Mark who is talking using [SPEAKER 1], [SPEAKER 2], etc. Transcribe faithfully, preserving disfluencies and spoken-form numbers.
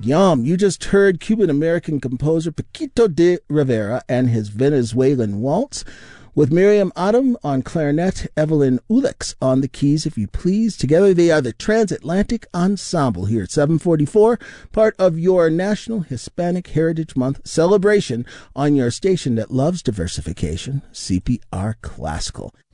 [SPEAKER 1] Yum. You just heard Cuban-American composer Paquito de Rivera and his Venezuelan Waltz, with Miriam Adam on clarinet, Evelyn Ulex on the keys, if you please. Together they are the Transatlantic Ensemble here at seven forty-four, part of your National Hispanic Heritage Month celebration on your station that loves diversification, C P R Classical.